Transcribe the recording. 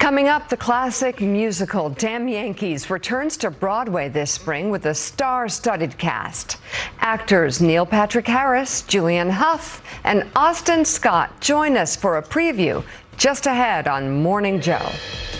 Coming up, the classic musical Damn Yankees returns to Broadway this spring with a star-studded cast. Actors Neil Patrick Harris, Julianne Hough, and Austin Scott join us for a preview just ahead on Morning Joe.